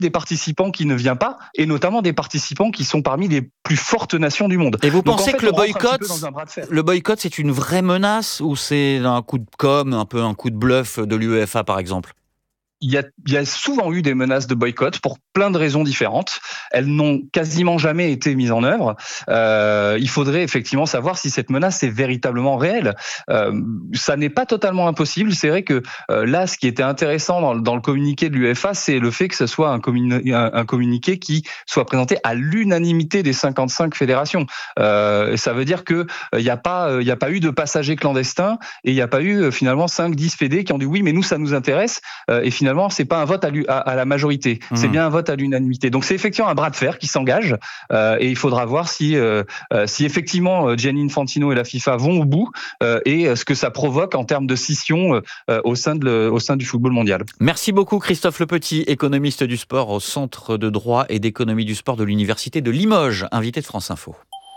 des participants qui ne viennent pas, et notamment des participants qui sont parmi les plus fortes nations du monde. Et vous Donc, pensez en fait, que le on rentre un petit peu dans boycott, un bras de fer. le boycott, c'est une vraie menace ou c'est un coup de com', un peu un coup de bluff de l'UEFA par exemple ? Il y a souvent eu des menaces de boycott pour plein de raisons différentes. Elles n'ont quasiment jamais été mises en œuvre. Il faudrait effectivement savoir si cette menace est véritablement réelle. Ça n'est pas totalement impossible. C'est vrai que là, ce qui était intéressant dans le communiqué de l'UEFA, c'est le fait que ce soit un communiqué qui soit présenté à l'unanimité des 55 fédérations. Ça veut dire que il n'y a pas eu de passagers clandestins et il n'y a pas eu finalement 5-10 fédés qui ont dit oui, mais nous ça nous intéresse. Et finalement, c'est pas un vote à la majorité, c'est bien un vote à l'unanimité. Donc c'est effectivement un bras de fer qui s'engage, et il faudra voir si effectivement Gianni Infantino et la FIFA vont au bout, et ce que ça provoque en termes de scission au sein du football mondial. Merci beaucoup Christophe Lepetit, économiste du sport au Centre de droit et d'économie du sport de l'Université de Limoges, invité de France Info.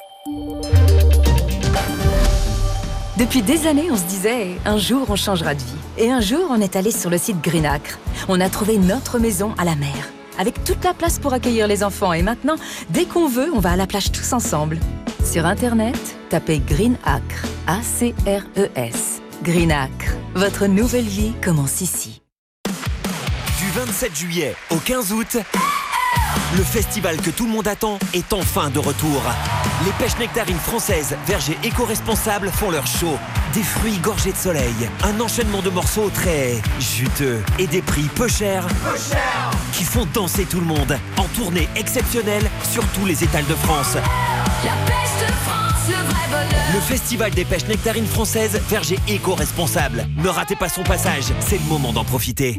Depuis des années, on se disait « un jour, on changera de vie ». Et un jour, on est allé sur le site Greenacre. On a trouvé notre maison à la mer, avec toute la place pour accueillir les enfants. Et maintenant, dès qu'on veut, on va à la plage tous ensemble. Sur Internet, tapez Greenacre, A-C-R-E-S. Greenacre, votre nouvelle vie commence ici. Du 27 juillet au 15 août, le festival que tout le monde attend est enfin de retour. Les pêches nectarines françaises, vergers éco-responsables font leur show. Des fruits gorgés de soleil, un enchaînement de morceaux très juteux et des prix peu chers qui font danser tout le monde. En tournée exceptionnelle sur tous les étals de France. La pêche de France, le vrai bonheur. Le festival des pêches nectarines françaises, vergers éco-responsables. Ne ratez pas son passage, c'est le moment d'en profiter.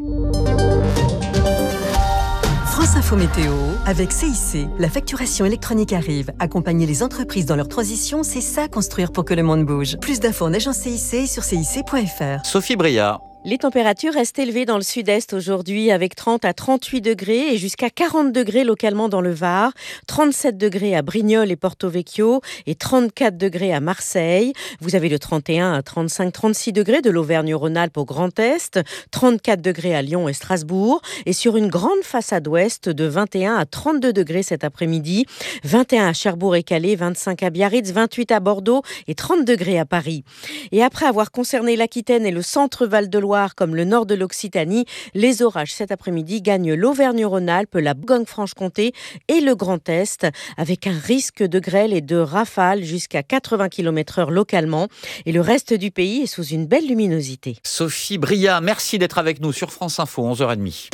France Info Météo, avec CIC. La facturation électronique arrive. Accompagner les entreprises dans leur transition, c'est ça construire pour que le monde bouge. Plus d'infos en agence CIC sur cic.fr. Sophie Briard. Les températures restent élevées dans le sud-est aujourd'hui avec 30 à 38 degrés et jusqu'à 40 degrés localement dans le Var, 37 degrés à Brignoles et Porto Vecchio et 34 degrés à Marseille. Vous avez de 31 à 35-36 degrés de l'Auvergne-Rhône-Alpes au Grand Est, 34 degrés à Lyon et Strasbourg et sur une grande façade ouest de 21 à 32 degrés cet après-midi, 21 à Cherbourg et Calais, 25 à Biarritz, 28 à Bordeaux et 30 degrés à Paris. Et après avoir concerné l'Aquitaine et le centre Val-de-Loire comme le nord de l'Occitanie, les orages cet après-midi gagnent l'Auvergne-Rhône-Alpes, la Bourgogne-Franche-Comté et le Grand Est, avec un risque de grêle et de rafales jusqu'à 80 km/h localement. Et le reste du pays est sous une belle luminosité. Sophie Briard, merci d'être avec nous sur France Info, 11h30.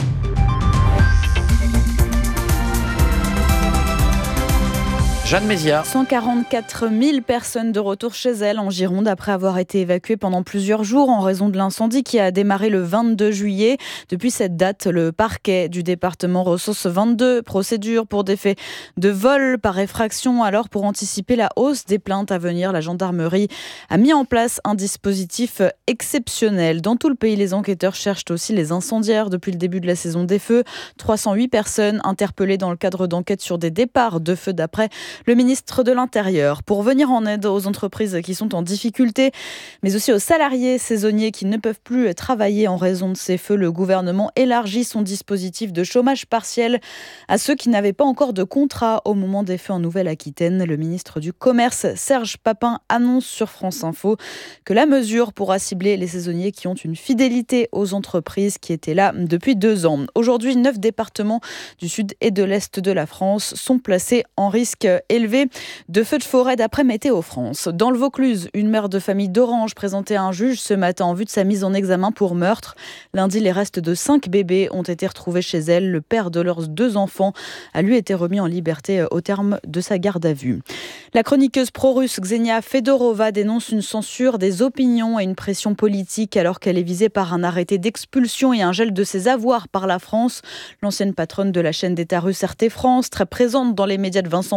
Jeanne Mézia. 144 000 personnes de retour chez elles en Gironde après avoir été évacuées pendant plusieurs jours en raison de l'incendie qui a démarré le 22 juillet. Depuis cette date, le parquet du département recense 22 procédures pour des faits de vol par effraction. Alors, pour anticiper la hausse des plaintes à venir, la gendarmerie a mis en place un dispositif exceptionnel. Dans tout le pays, les enquêteurs cherchent aussi les incendiaires depuis le début de la saison des feux. 308 personnes interpellées dans le cadre d'enquêtes sur des départs de feux d'après le ministre de l'Intérieur, pour venir en aide aux entreprises qui sont en difficulté, mais aussi aux salariés saisonniers qui ne peuvent plus travailler en raison de ces feux. Le gouvernement élargit son dispositif de chômage partiel à ceux qui n'avaient pas encore de contrat au moment des feux en Nouvelle-Aquitaine. Le ministre du Commerce, Serge Papin, annonce sur France Info que la mesure pourra cibler les saisonniers qui ont une fidélité aux entreprises qui étaient là depuis 2 ans. Aujourd'hui, 9 départements du sud et de l'est de la France sont placés en risque élevé de feux de forêt d'après Météo France. Dans le Vaucluse, une mère de famille d'Orange présentait à un juge ce matin en vue de sa mise en examen pour meurtre. Lundi, les restes de 5 bébés ont été retrouvés chez elle. Le père de leurs 2 enfants a lui été remis en liberté au terme de sa garde à vue. La chroniqueuse pro-russe Ksenia Fedorova dénonce une censure des opinions et une pression politique alors qu'elle est visée par un arrêté d'expulsion et un gel de ses avoirs par la France. L'ancienne patronne de la chaîne d'État russe RT France, très présente dans les médias de Vincent Bolloré,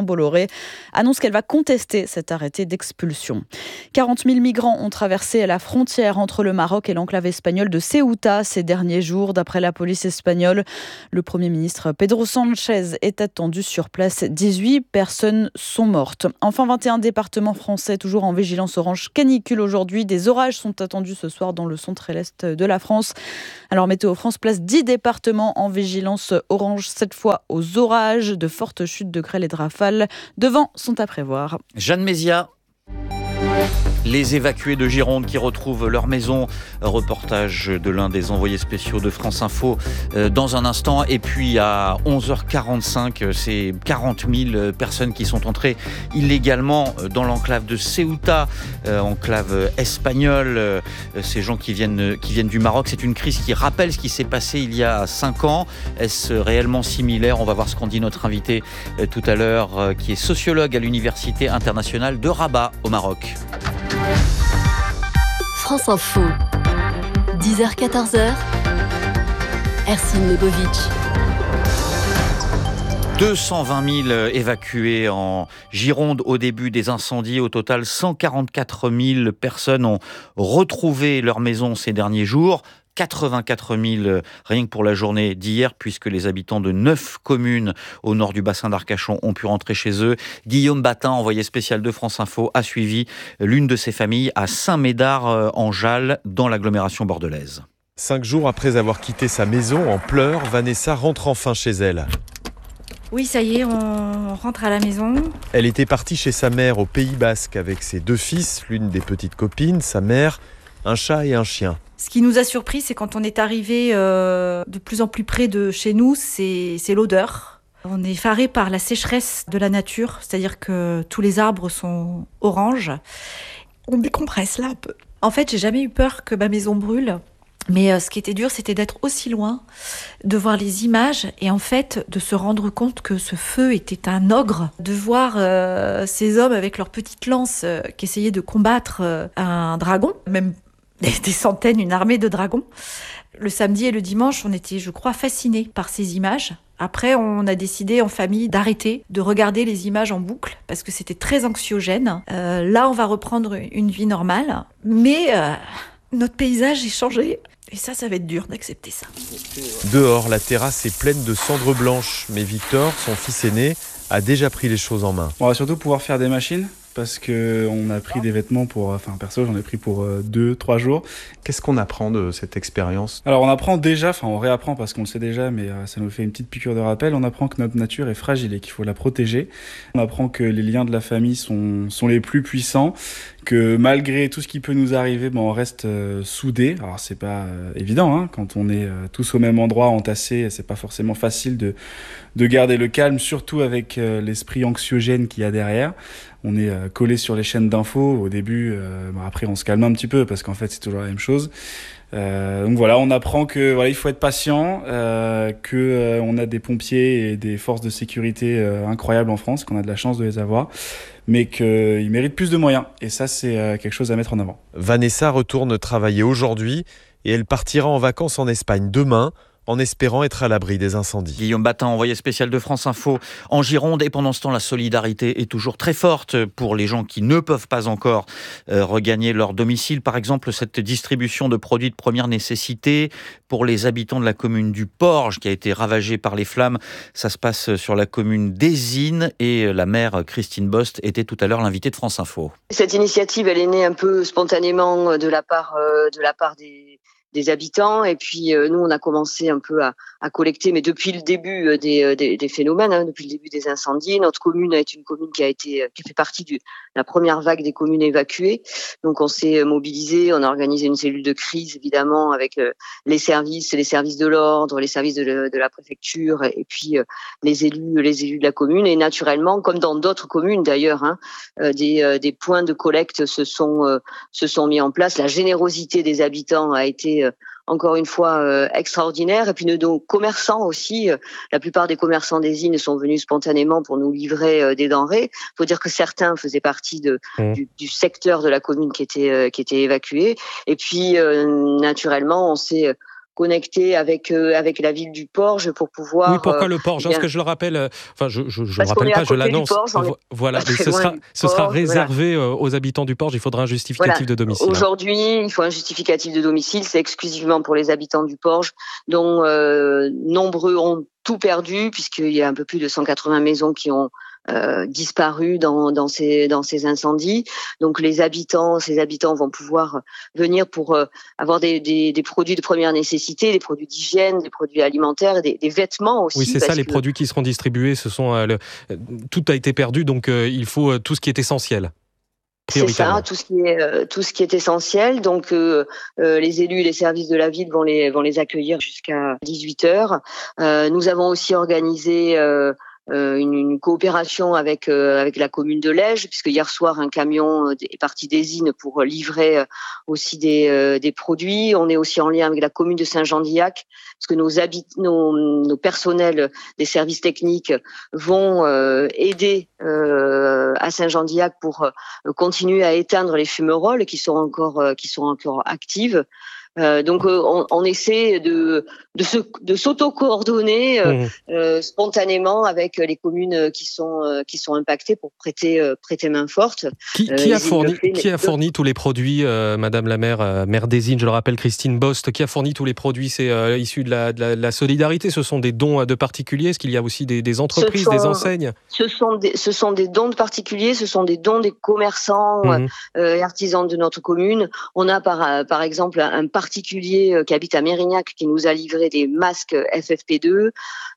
français, annonce qu'elle va contester cet arrêté d'expulsion. 40 000 migrants ont traversé la frontière entre le Maroc et l'enclave espagnole de Ceuta ces derniers jours. D'après la police espagnole, le Premier ministre Pedro Sánchez est attendu sur place. 18 personnes sont mortes. Enfin, 21 départements français toujours en vigilance orange canicule aujourd'hui. Des orages sont attendus ce soir dans le centre et l'est de la France. Alors Météo France place 10 départements en vigilance orange, cette fois aux orages. De fortes chutes de grêle et de rafales de vent sont à prévoir. Jeanne Mézia. Les évacués de Gironde qui retrouvent leur maison. Reportage de l'un des envoyés spéciaux de France Info dans un instant. Et puis à 11h45, c'est 40 000 personnes qui sont entrées illégalement dans l'enclave de Ceuta, enclave espagnole. Ces gens qui viennent du Maroc. C'est une crise qui rappelle ce qui s'est passé il y a 5 ans. Est-ce réellement similaire ? On va voir ce qu'en dit notre invité tout à l'heure, qui est sociologue à l'Université internationale de Rabat au Maroc. France Info, 10h-14h, Ercine Lebovic. 220 000 évacués en Gironde au début des incendies. Au total, 144 000 personnes ont retrouvé leur maison ces derniers jours. 84 000 rien que pour la journée d'hier, puisque les habitants de 9 communes au nord du bassin d'Arcachon ont pu rentrer chez eux. Guillaume Batin, envoyé spécial de France Info, a suivi l'une de ces familles à Saint-Médard-en-Jalles, dans l'agglomération bordelaise. 5 jours après avoir quitté sa maison en pleurs, Vanessa rentre enfin chez elle. Oui, ça y est, on rentre à la maison. Elle était partie chez sa mère au Pays Basque avec ses 2 fils, l'une des petites copines, sa mère, un chat et un chien. Ce qui nous a surpris, c'est quand on est arrivé de plus en plus près de chez nous, c'est l'odeur. On est effaré par la sécheresse de la nature, c'est-à-dire que tous les arbres sont oranges. On décompresse là un peu. En fait, j'ai jamais eu peur que ma maison brûle. Mais ce qui était dur, c'était d'être aussi loin, de voir les images et en fait de se rendre compte que ce feu était un ogre, de voir ces hommes avec leurs petites lances qui essayaient de combattre un dragon, même des centaines, une armée de dragons. Le samedi et le dimanche, on était, je crois, fascinés par ces images. Après, on a décidé en famille d'arrêter de regarder les images en boucle parce que c'était très anxiogène. Là, on va reprendre une vie normale, mais notre paysage est changé. Et ça va être dur d'accepter ça. Dehors, la terrasse est pleine de cendres blanches. Mais Victor, son fils aîné, a déjà pris les choses en main. On va surtout pouvoir faire des machines. Parce qu'on a pris des vêtements perso, j'en ai pris pour 2-3 jours. Qu'est-ce qu'on apprend de cette expérience ? Alors on apprend déjà, on réapprend parce qu'on le sait déjà, mais ça nous fait une petite piqûre de rappel. On apprend que notre nature est fragile et qu'il faut la protéger. On apprend que les liens de la famille sont les plus puissants, que malgré tout ce qui peut nous arriver, on reste soudés. Alors c'est pas évident, hein, quand on est tous au même endroit, entassés, c'est pas forcément facile de garder le calme, surtout avec l'esprit anxiogène qu'il y a derrière. On est collé sur les chaînes d'infos au début, après on se calme un petit peu parce qu'en fait c'est toujours la même chose. Donc voilà, on apprend que il faut être patient, que on a des pompiers et des forces de sécurité incroyables en France, qu'on a de la chance de les avoir, mais qu'ils méritent plus de moyens. Et ça, c'est quelque chose à mettre en avant. Vanessa retourne travailler aujourd'hui et elle partira en vacances en Espagne demain, en espérant être à l'abri des incendies. Guillaume Batin, envoyé spécial de France Info en Gironde. Et pendant ce temps, la solidarité est toujours très forte pour les gens qui ne peuvent pas encore regagner leur domicile. Par exemple, cette distribution de produits de première nécessité pour les habitants de la commune du Porge qui a été ravagée par les flammes. Ça se passe sur la commune d'Ésine et la maire Christine Bost était tout à l'heure l'invitée de France Info. Cette initiative, elle est née un peu spontanément de la part des habitants, et puis nous on a commencé un peu à collecter, mais depuis le début des phénomènes, depuis le début des incendies. Notre commune est une commune qui fait partie de la première vague des communes évacuées, donc on s'est mobilisé, on a organisé une cellule de crise évidemment avec les services de l'ordre, les services de la préfecture, et puis les élus de la commune, et naturellement comme dans d'autres communes d'ailleurs, des points de collecte se sont mis en place. La générosité des habitants a été encore une fois extraordinaire, et puis nos commerçants aussi, la plupart des commerçants des îles sont venus spontanément pour nous livrer des denrées. Il faut dire que certains faisaient partie du secteur de la commune qui était évacué, et puis naturellement on s'est connecter avec la ville du Porge pour pouvoir. Oui, pourquoi le Porge? Parce que je le rappelle, je le rappelle pas, je l'annonce. Voilà, mais ce sera réservé aux habitants du Porge. Il faudra un justificatif de domicile. Aujourd'hui, il faut un justificatif de domicile. C'est exclusivement pour les habitants du Porge, dont nombreux ont tout perdu, puisqu'il y a un peu plus de 180 maisons qui ont disparu dans ces incendies. Donc ces habitants vont pouvoir venir pour avoir des produits de première nécessité, des produits d'hygiène, des produits alimentaires, des vêtements aussi. Oui, c'est ça, les produits qui seront distribués, tout a été perdu, donc il faut tout ce qui est essentiel. C'est ça, tout ce qui est essentiel. Donc les élus et les services de la ville vont les accueillir jusqu'à 18h. Nous avons aussi organisé une coopération avec la commune de Lège, puisque hier soir un camion est parti d'Ésine pour livrer aussi des produits. On est aussi en lien avec la commune de Saint-Jean-d'Illac, parce que nos personnels des services techniques vont aider à Saint-Jean-d'Illac pour continuer à éteindre les fumerolles qui sont encore actives. Donc on essaie de s'auto-coordonner spontanément avec les communes qui sont impactées pour prêter main forte. Qui a fourni tous les produits, Madame la maire d'Ésine, je le rappelle, Christine Bost, qui a fourni tous les produits? C'est issu de la solidarité. Ce sont des dons de particuliers. Est-ce qu'il y a aussi des entreprises, des enseignes? Ce sont des dons de particuliers. Ce sont des dons des commerçants et artisans de notre commune. On a par exemple un particulier qui habite à Mérignac qui nous a livré des masques FFP2.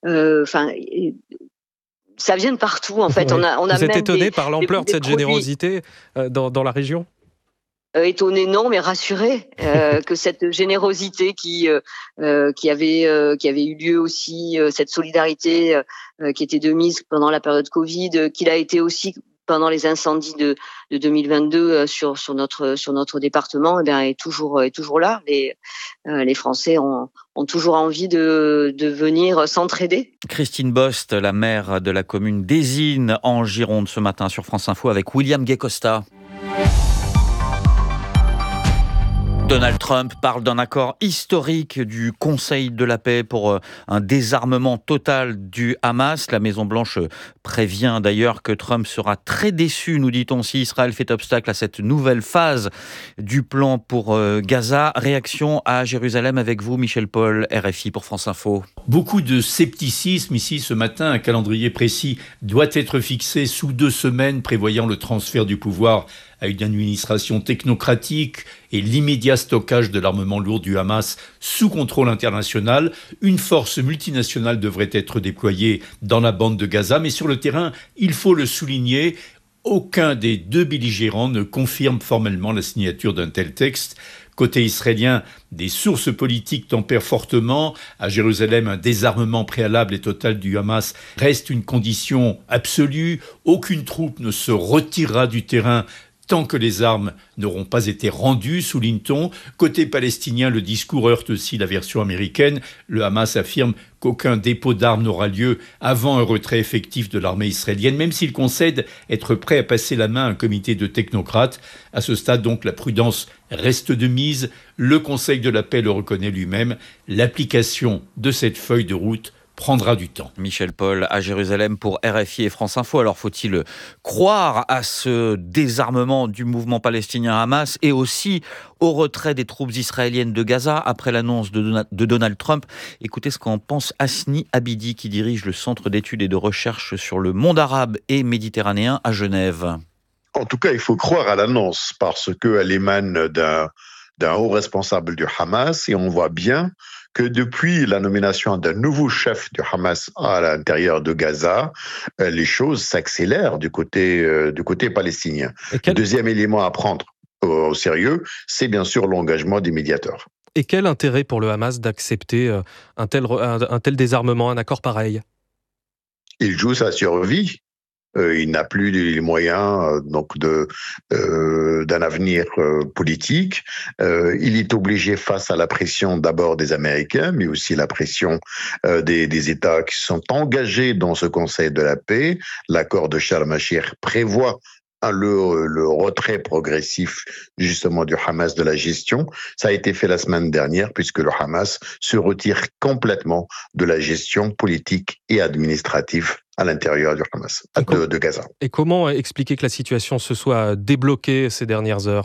Ça vient de partout en fait. Oui. On a Vous êtes même étonné par l'ampleur de cette générosité dans la région? Étonné non, mais rassuré que cette générosité qui avait eu lieu aussi, cette solidarité qui était de mise pendant la période Covid, qu'il a été aussi pendant les incendies de 2022 sur notre département, est toujours là. Les Français ont toujours envie de venir s'entraider. Christine Bost, la maire de la commune d'Ésine en Gironde, ce matin sur France Info avec William Gay-Costa. Donald Trump parle d'un accord historique du Conseil de la paix pour un désarmement total du Hamas. La Maison-Blanche prévient d'ailleurs que Trump sera très déçu, nous dit-on, si Israël fait obstacle à cette nouvelle phase du plan pour Gaza. Réaction à Jérusalem avec vous, Michel Paul, RFI pour France Info. Beaucoup de scepticisme ici ce matin. Un calendrier précis doit être fixé sous 2 semaines, prévoyant le transfert du pouvoir à une administration technocratique et l'immédiat stockage de l'armement lourd du Hamas sous contrôle international. Une force multinationale devrait être déployée dans la bande de Gaza, mais sur le terrain, il faut le souligner, aucun des 2 belligérants ne confirme formellement la signature d'un tel texte. Côté israélien, des sources politiques tempèrent fortement. À Jérusalem, un désarmement préalable et total du Hamas reste une condition absolue. Aucune troupe ne se retirera du terrain tant que les armes n'auront pas été rendues, souligne-t-on. Côté palestinien, le discours heurte aussi la version américaine. Le Hamas affirme qu'aucun dépôt d'armes n'aura lieu avant un retrait effectif de l'armée israélienne, même s'il concède être prêt à passer la main à un comité de technocrates. À ce stade, donc, la prudence reste de mise. Le Conseil de la paix le reconnaît lui-même. L'application de cette feuille de route prendra du temps. Michel Paul à Jérusalem pour RFI et France Info. Alors faut-il croire à ce désarmement du mouvement palestinien Hamas et aussi au retrait des troupes israéliennes de Gaza après l'annonce de Donald Trump? Écoutez ce qu'en pense Hasni Abidi qui dirige le Centre d'études et de recherche sur le monde arabe et méditerranéen à Genève. En tout cas, il faut croire à l'annonce parce qu'elle émane d'un haut responsable du Hamas et on voit bien que depuis la nomination d'un nouveau chef du Hamas à l'intérieur de Gaza, les choses s'accélèrent du côté palestinien. Deuxième élément à prendre au sérieux, c'est bien sûr l'engagement des médiateurs. Et quel intérêt pour le Hamas d'accepter un tel désarmement, un accord pareil? Il joue sa survie. Il n'a plus les moyens d'un avenir politique. Il est obligé face à la pression d'abord des Américains, mais aussi la pression des États qui sont engagés dans ce Conseil de la paix. L'accord de Sharm el-Sheikh prévoit le retrait progressif justement du Hamas de la gestion. Ça a été fait la semaine dernière puisque le Hamas se retire complètement de la gestion politique et administrative à l'intérieur du Hamas, de Gaza. Et comment expliquer que la situation se soit débloquée ces dernières heures ?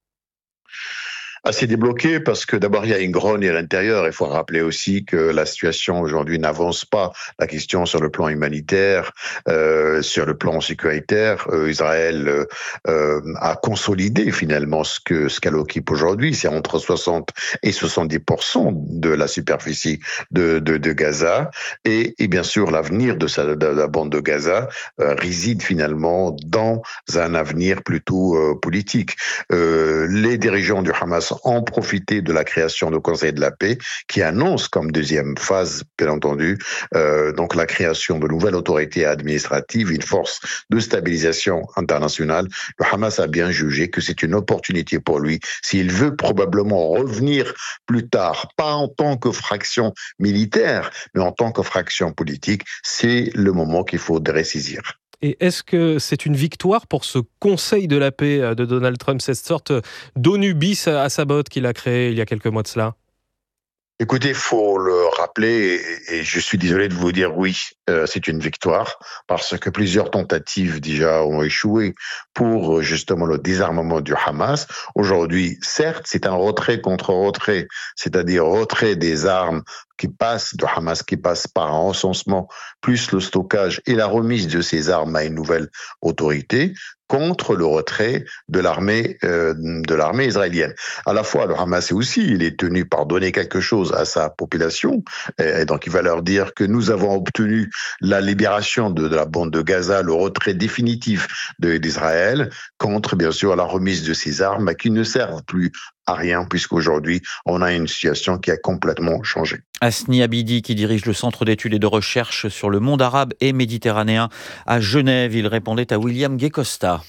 Assez débloqué parce que d'abord il y a une grogne à l'intérieur. Il faut rappeler aussi que la situation aujourd'hui n'avance pas. La question sur le plan humanitaire, sur le plan sécuritaire, Israël a consolidé finalement ce qu'elle occupe aujourd'hui. C'est entre 60 et 70% de la superficie de Gaza. Et bien sûr, l'avenir de la bande de Gaza réside finalement dans un avenir plutôt politique. Les dirigeants du Hamas ont profité de la création du Conseil de la paix qui annonce comme deuxième phase, bien entendu, donc la création de nouvelles autorités administratives, une force de stabilisation internationale. Le Hamas a bien jugé que c'est une opportunité pour lui s'il veut probablement revenir plus tard, pas en tant que fraction militaire, mais en tant que fraction politique. C'est le moment qu'il faudrait saisir. Et est-ce que c'est une victoire pour ce Conseil de la paix de Donald Trump, cette sorte d'ONU bis à sa botte qu'il a créé il y a quelques mois de cela ? Écoutez, il faut le rappeler, et je suis désolé de vous dire oui, c'est une victoire, parce que plusieurs tentatives déjà ont échoué pour justement le désarmement du Hamas. Aujourd'hui, certes, c'est un retrait contre retrait, c'est-à-dire retrait des armes qui passent de Hamas, qui passe par un recensement, plus le stockage et la remise de ces armes à une nouvelle autorité, contre le retrait de l'armée israélienne. À la fois, le Hamas aussi, il est tenu par donner quelque chose à sa population, et donc il va leur dire que nous avons obtenu la libération de la bande de Gaza, le retrait définitif d'Israël, contre bien sûr la remise de ces armes qui ne servent plus à rien, puisqu'aujourd'hui, on a une situation qui a complètement changé. Hasni Abidi, qui dirige le Centre d'études et de recherche sur le monde arabe et méditerranéen à Genève, il répondait à William Guecosta.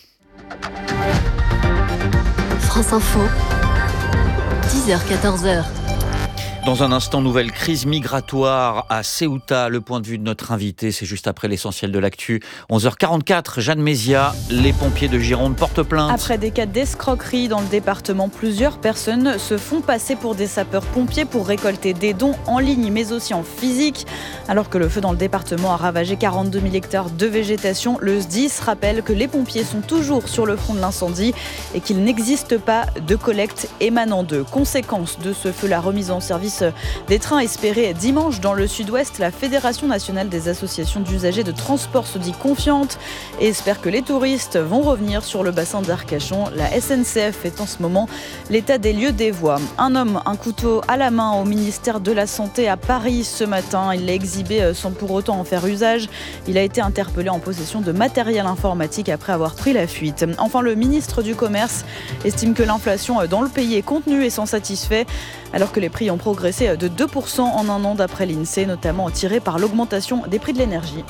France Info, 10h-14h. Dans un instant, nouvelle crise migratoire à Ceuta. Le point de vue de notre invité, c'est juste après l'essentiel de l'actu. 11h44, Jeanne Mézia, les pompiers de Gironde portent plainte. Après des cas d'escroquerie dans le département, plusieurs personnes se font passer pour des sapeurs-pompiers pour récolter des dons en ligne, mais aussi en physique. Alors que le feu dans le département a ravagé 42 000 hectares de végétation, le SDIS rappelle que les pompiers sont toujours sur le front de l'incendie et qu'il n'existe pas de collecte émanant d'eux. Conséquence de ce feu, la remise en service des trains espérés dimanche dans le sud-ouest. La Fédération nationale des associations d'usagers de transport se dit confiante et espère que les touristes vont revenir sur le bassin d'Arcachon. La SNCF fait en ce moment l'état des lieux des voies. Un homme, un couteau à la main au ministère de la Santé à Paris ce matin. Il l'a exhibé sans pour autant en faire usage. Il a été interpellé en possession de matériel informatique après avoir pris la fuite. Enfin, le ministre du Commerce estime que l'inflation dans le pays est contenue et s'en satisfait, alors que les prix ont progressé de 2% en un an d'après l'INSEE, notamment tiré par l'augmentation des prix de l'énergie.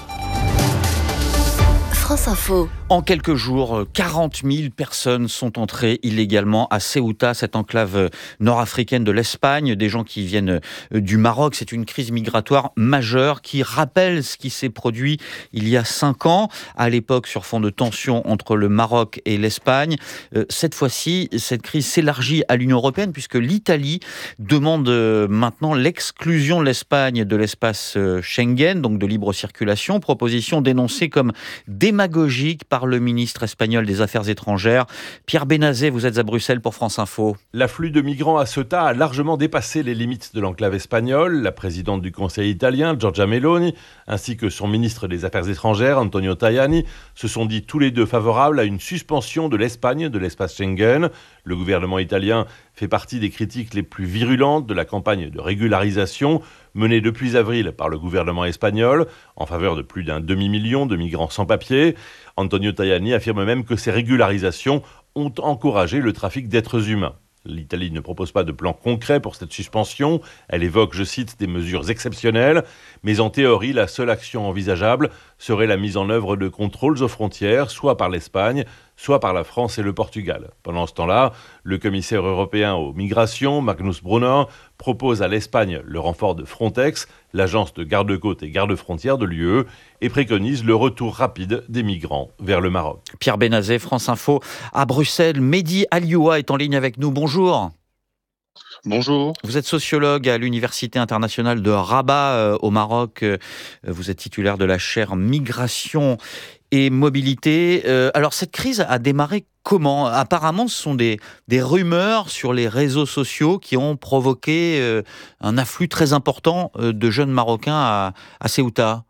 France Info. En quelques jours, 40 000 personnes sont entrées illégalement à Ceuta, cette enclave nord-africaine de l'Espagne. Des gens qui viennent du Maroc. C'est une crise migratoire majeure qui rappelle ce qui s'est produit il y a 5 ans, à l'époque sur fond de tension entre le Maroc et l'Espagne. Cette fois-ci, cette crise s'élargit à l'Union européenne puisque l'Italie demande maintenant l'exclusion de l'Espagne de l'espace Schengen, donc de libre circulation. Proposition dénoncée comme démagogique par le ministre espagnol des Affaires étrangères. Pierre Benazet, vous êtes à Bruxelles pour France Info. L'afflux de migrants à Ceuta a largement dépassé les limites de l'enclave espagnole. La présidente du Conseil italien, Giorgia Meloni, ainsi que son ministre des Affaires étrangères, Antonio Tajani, se sont dit tous les deux favorables à une suspension de l'Espagne de l'espace Schengen. Le gouvernement italien fait partie des critiques les plus virulentes de la campagne de régularisation menée depuis avril par le gouvernement espagnol en faveur de plus d'un demi-million de migrants sans papier. Antonio Tajani affirme même que ces régularisations ont encouragé le trafic d'êtres humains. L'Italie ne propose pas de plan concret pour cette suspension. Elle évoque, je cite, des mesures exceptionnelles. Mais en théorie, la seule action envisageable serait la mise en œuvre de contrôles aux frontières, soit par l'Espagne, soit par la France et le Portugal. Pendant ce temps-là, le commissaire européen aux migrations, Magnus Brunner, propose à l'Espagne le renfort de Frontex, l'agence de garde-côtes et garde-frontières de l'UE, et préconise le retour rapide des migrants vers le Maroc. Pierre Benazet, France Info à Bruxelles. Mehdi Alioua est en ligne avec nous. Bonjour. Bonjour. Vous êtes sociologue à l'Université internationale de Rabat au Maroc. Vous êtes titulaire de la chaire Migration et Mobilité. Alors cette crise a démarré comment ? Apparemment, ce sont des rumeurs sur les réseaux sociaux qui ont provoqué un afflux très important de jeunes Marocains à Ceuta.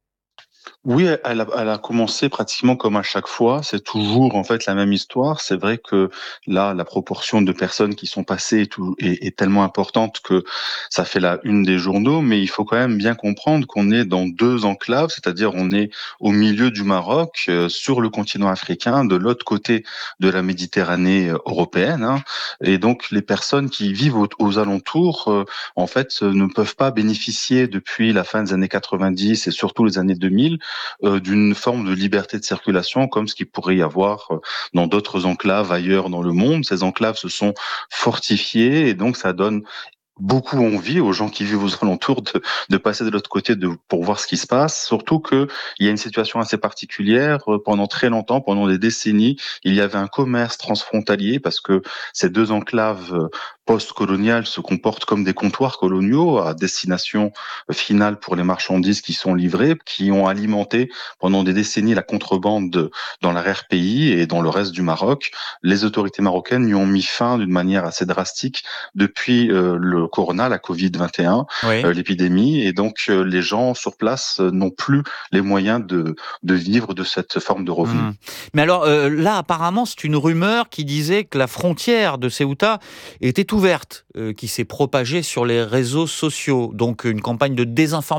Oui, elle a commencé pratiquement comme à chaque fois. C'est toujours en fait la même histoire. C'est vrai que là, la proportion de personnes qui sont passées est tellement importante que ça fait la une des journaux. Mais il faut quand même bien comprendre qu'on est dans deux enclaves, c'est-à-dire on est au milieu du Maroc, sur le continent africain, de l'autre côté de la Méditerranée européenne. Hein. Et donc les personnes qui vivent aux alentours, en fait, ne peuvent pas bénéficier depuis la fin des années 90 et surtout les années 2000 d'une forme de liberté de circulation comme ce qu'il pourrait y avoir dans d'autres enclaves ailleurs dans le monde. Ces enclaves se sont fortifiées et donc ça donne beaucoup envie aux gens qui vivent aux alentours de passer de l'autre côté pour voir ce qui se passe. Surtout qu'il y a une situation assez particulière. Pendant très longtemps, pendant des décennies, il y avait un commerce transfrontalier parce que ces deux enclaves post-coloniales se comportent comme des comptoirs coloniaux à destination finale pour les marchandises qui sont livrées, qui ont alimenté pendant des décennies la contrebande dans l'arrière-pays et dans le reste du Maroc. Les autorités marocaines y ont mis fin d'une manière assez drastique depuis le corona, la Covid-21, oui. L'épidémie, et donc les gens sur place n'ont plus les moyens de vivre de cette forme de revenu. Mais alors là, apparemment, c'est une rumeur qui disait que la frontière de Ceuta était ouverte, qui s'est propagée sur les réseaux sociaux. Donc une campagne de désinformation ?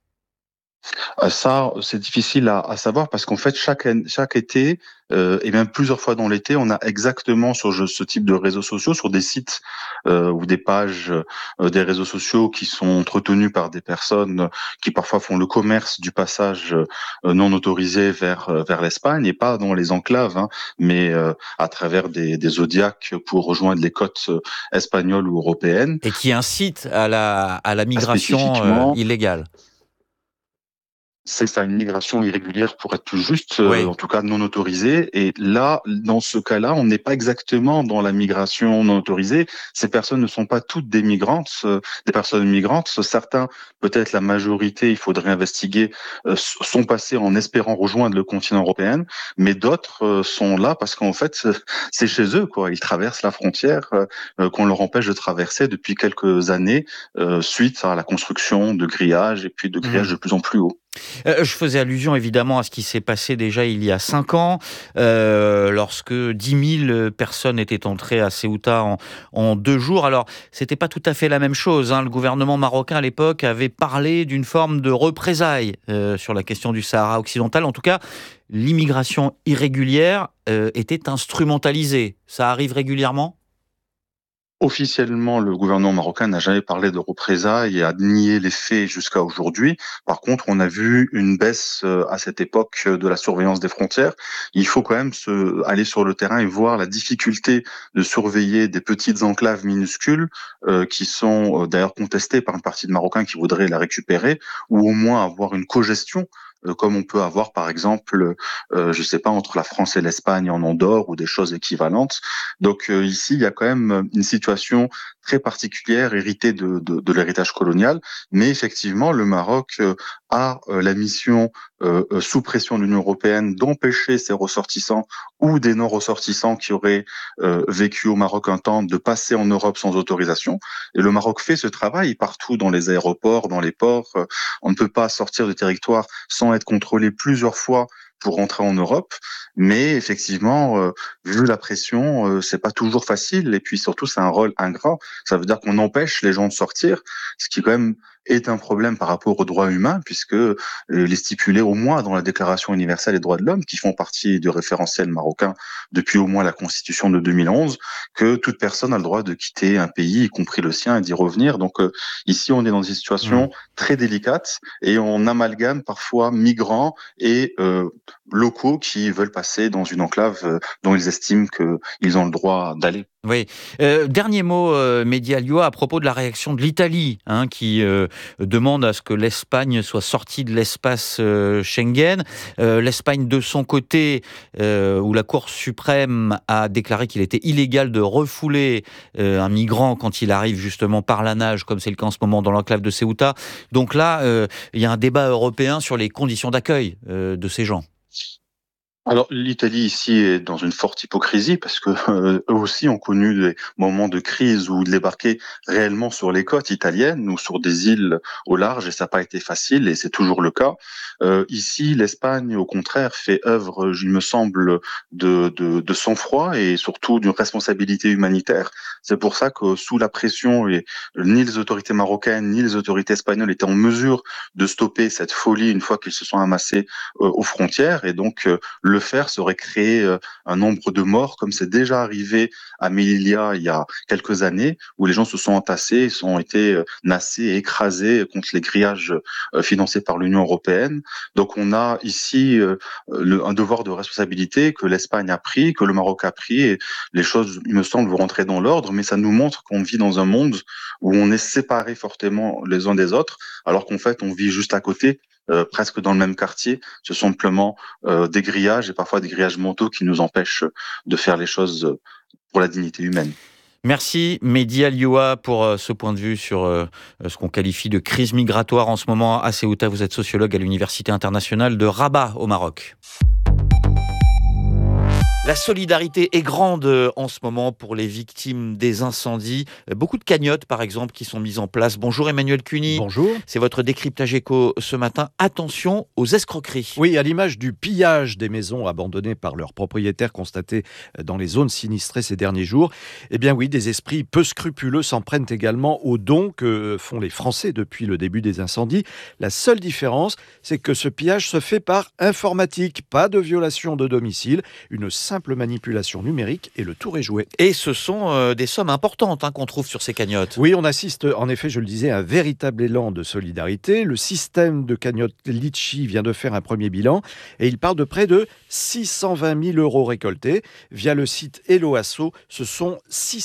Ça, c'est difficile à savoir parce qu'en fait, chaque été, et même plusieurs fois dans l'été, on a exactement sur ce type de réseaux sociaux, sur des sites ou des pages des réseaux sociaux qui sont entretenus par des personnes qui parfois font le commerce du passage non autorisé vers l'Espagne et pas dans les enclaves, hein, mais à travers des zodiacs pour rejoindre les côtes espagnoles ou européennes. Et qui incitent à la migration illégale. C'est ça, une migration irrégulière pour être plus juste, oui. En tout cas non autorisée. Et là, dans ce cas-là, on n'est pas exactement dans la migration non autorisée. Ces personnes ne sont pas toutes des migrantes, des personnes migrantes. Certains, peut-être la majorité, il faudrait investiguer, sont passés en espérant rejoindre le continent européen, mais d'autres sont là parce qu'en fait, c'est chez eux, quoi. Ils traversent la frontière qu'on leur empêche de traverser depuis quelques années, suite à la construction de grillages et puis de grillages de plus en plus hauts. Je faisais allusion évidemment à ce qui s'est passé déjà il y a 5 ans, lorsque 10 000 personnes étaient entrées à Ceuta en 2 jours. Alors, c'était pas tout à fait la même chose, hein. Le gouvernement marocain à l'époque avait parlé d'une forme de représailles sur la question du Sahara occidental. En tout cas, l'immigration irrégulière était instrumentalisée. Ça arrive régulièrement ? Officiellement, le gouvernement marocain n'a jamais parlé de représailles et a nié les faits jusqu'à aujourd'hui. Par contre, on a vu une baisse à cette époque de la surveillance des frontières. Il faut quand même aller sur le terrain et voir la difficulté de surveiller des petites enclaves minuscules qui sont d'ailleurs contestées par une partie de Marocains qui voudraient la récupérer ou au moins avoir une cogestion comme on peut avoir par exemple, je sais pas, entre la France et l'Espagne en Andorre ou des choses équivalentes. Donc ici, il y a quand même une situation très particulière héritée de l'héritage colonial, mais effectivement, le Maroc a la mission sous pression de l'Union européenne d'empêcher ses ressortissants ou des non-ressortissants qui auraient vécu au Maroc un temps de passer en Europe sans autorisation. Et le Maroc fait ce travail partout dans les aéroports, dans les ports. On ne peut pas sortir du territoire sans être contrôlé plusieurs fois pour rentrer en Europe, mais effectivement, vu la pression, c'est pas toujours facile. Et puis surtout, c'est un rôle ingrat. Ça veut dire qu'on empêche les gens de sortir, ce qui quand même est un problème par rapport aux droits humains, puisque les stipulés au moins dans la Déclaration universelle des droits de l'homme, qui font partie du référentiel marocain depuis au moins la Constitution de 2011, que toute personne a le droit de quitter un pays, y compris le sien, et d'y revenir. Donc ici, on est dans une situation très délicate et on amalgame parfois migrants et locaux qui veulent passer dans une enclave dont ils estiment qu'ils ont le droit d'aller. Oui. Dernier mot, Mehdi Alioua, à propos de la réaction de l'Italie, qui demande à ce que l'Espagne soit sortie de l'espace Schengen. L'Espagne, de son côté, où la Cour suprême a déclaré qu'il était illégal de refouler un migrant quand il arrive justement par la nage, comme c'est le cas en ce moment dans l'enclave de Ceuta. Donc là, il y a un débat européen sur les conditions d'accueil de ces gens. Alors l'Italie ici est dans une forte hypocrisie parce que eux aussi ont connu des moments de crise où ils débarquaient réellement sur les côtes italiennes ou sur des îles au large et ça n'a pas été facile et c'est toujours le cas. Ici, l'Espagne, au contraire, fait œuvre, il me semble, de sang-froid et surtout d'une responsabilité humanitaire. C'est pour ça que sous la pression, ni les autorités marocaines ni les autorités espagnoles étaient en mesure de stopper cette folie une fois qu'ils se sont amassés aux frontières et donc le faire serait créer un nombre de morts, comme c'est déjà arrivé à Melilla il y a quelques années, où les gens se sont entassés, ont été nassés et écrasés contre les grillages financés par l'Union européenne. Donc on a ici un devoir de responsabilité que l'Espagne a pris, que le Maroc a pris, et les choses, il me semble, vont rentrer dans l'ordre, mais ça nous montre qu'on vit dans un monde où on est séparés fortement les uns des autres, alors qu'en fait on vit juste à côté, presque dans le même quartier. C'est simplement des grillages et parfois des grillages mentaux qui nous empêchent de faire les choses pour la dignité humaine. Merci Mehdi Alioua pour ce point de vue sur ce qu'on qualifie de crise migratoire en ce moment à Ceuta. Vous êtes sociologue à l'Université internationale de Rabat au Maroc. La solidarité est grande en ce moment pour les victimes des incendies. Beaucoup de cagnottes, par exemple, qui sont mises en place. Bonjour Emmanuel Cuny. Bonjour. C'est votre décryptage éco ce matin. Attention aux escroqueries. Oui, à l'image du pillage des maisons abandonnées par leurs propriétaires constatés dans les zones sinistrées ces derniers jours. Eh bien oui, des esprits peu scrupuleux s'en prennent également aux dons que font les Français depuis le début des incendies. La seule différence, c'est que ce pillage se fait par informatique. Pas de violation de domicile, une simple manipulation numérique et le tour est joué. Et ce sont des sommes importantes qu'on trouve sur ces cagnottes. Oui, on assiste en effet, je le disais, à un véritable élan de solidarité. Le système de cagnotte Litchi vient de faire un premier bilan et il parle de près de 620 000 euros récoltés. Via le site Hello Asso, ce sont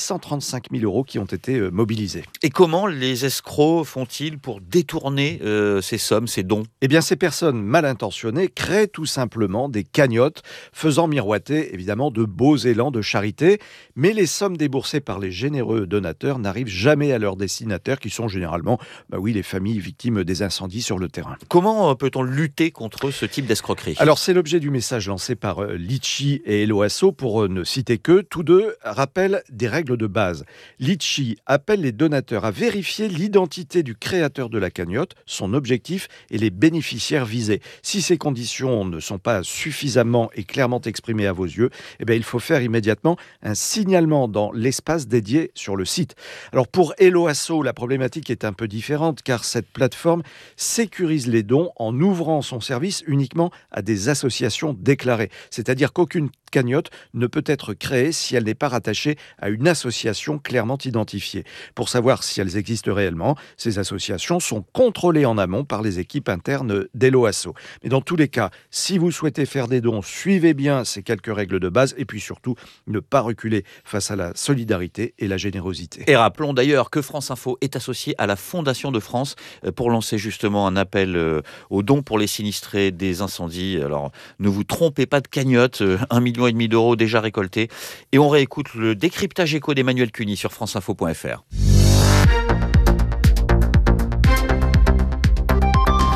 635 000 euros qui ont été mobilisés. Et comment les escrocs font-ils pour détourner ces sommes, ces dons ? Eh bien, ces personnes mal intentionnées créent tout simplement des cagnottes faisant miroiter évidemment de beaux élans de charité, mais les sommes déboursées par les généreux donateurs n'arrivent jamais à leurs destinataires qui sont généralement les familles victimes des incendies sur le terrain. Comment peut-on lutter contre ce type d'escroquerie ? Alors c'est l'objet du message lancé par Litchi et Hello Asso, pour ne citer que, tous deux rappellent des règles de base. Litchi appelle les donateurs à vérifier l'identité du créateur de la cagnotte, son objectif et les bénéficiaires visés. Si ces conditions ne sont pas suffisamment et clairement exprimées à vos yeux, il faut faire immédiatement un signalement dans l'espace dédié sur le site. Alors pour Hello Asso, la problématique est un peu différente car cette plateforme sécurise les dons en ouvrant son service uniquement à des associations déclarées. C'est-à-dire qu'aucune cagnotte ne peut être créée si elle n'est pas rattachée à une association clairement identifiée. Pour savoir si elles existent réellement, ces associations sont contrôlées en amont par les équipes internes d'Hello Asso. Mais dans tous les cas, si vous souhaitez faire des dons, suivez bien ces quelques règles de base et puis surtout, ne pas reculer face à la solidarité et la générosité. Et rappelons d'ailleurs que France Info est associée à la Fondation de France pour lancer justement un appel aux dons pour les sinistrés des incendies. Alors, ne vous trompez pas de cagnotte, 1,5 million d'euros déjà récoltés. Et on réécoute le décryptage éco d'Emmanuel Cuny sur franceinfo.fr.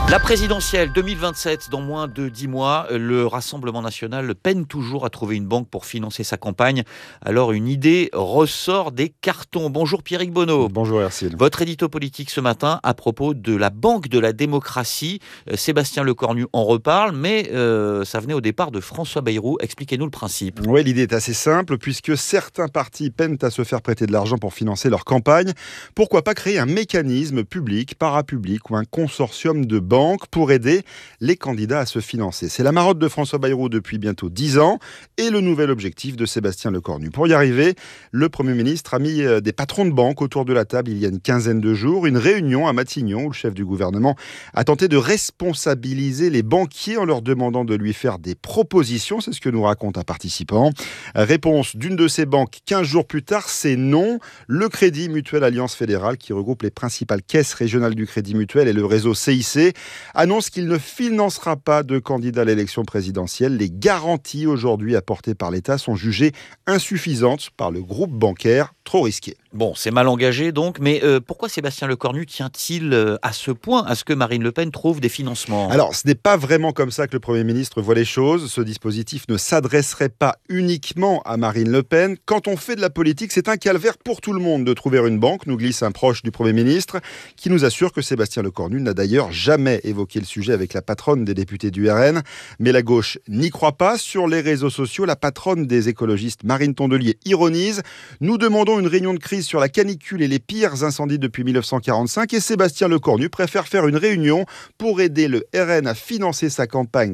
La présidentielle 2027, dans moins de 10 mois, le Rassemblement national peine toujours à trouver une banque pour financer sa campagne. Alors une idée ressort des cartons. Bonjour Pierrick Bonneau. Bonjour Ercile. Votre édito politique ce matin à propos de la Banque de la démocratie. Sébastien Lecornu en reparle, mais ça venait au départ de François Bayrou. Expliquez-nous le principe. Oui, l'idée est assez simple, puisque certains partis peinent à se faire prêter de l'argent pour financer leur campagne. Pourquoi pas créer un mécanisme public, parapublic ou un consortium de banques pour aider les candidats à se financer. C'est la marotte de François Bayrou depuis bientôt 10 ans et le nouvel objectif de Sébastien Lecornu. Pour y arriver, le Premier ministre a mis des patrons de banque autour de la table il y a une quinzaine de jours. Une réunion à Matignon où le chef du gouvernement a tenté de responsabiliser les banquiers en leur demandant de lui faire des propositions. C'est ce que nous raconte un participant. Réponse d'une de ces banques 15 jours plus tard, c'est non. Le Crédit Mutuel Alliance Fédérale, qui regroupe les principales caisses régionales du Crédit Mutuel et le réseau CIC, annonce qu'il ne financera pas de candidat à l'élection présidentielle. Les garanties aujourd'hui apportées par l'État sont jugées insuffisantes par le groupe bancaire, trop risquées. Bon, c'est mal engagé donc, mais pourquoi Sébastien Lecornu tient-il à ce point à ce que Marine Le Pen trouve des financements ? Alors, ce n'est pas vraiment comme ça que le Premier ministre voit les choses. Ce dispositif ne s'adresserait pas uniquement à Marine Le Pen. Quand on fait de la politique, c'est un calvaire pour tout le monde de trouver une banque, nous glisse un proche du Premier ministre, qui nous assure que Sébastien Lecornu n'a d'ailleurs jamais évoqué le sujet avec la patronne des députés du RN. Mais la gauche n'y croit pas. Sur les réseaux sociaux, la patronne des écologistes, Marine Tondelier, ironise. Nous demandons une réunion de crise sur la canicule et les pires incendies depuis 1945 et Sébastien Lecornu préfère faire une réunion pour aider le RN à financer sa campagne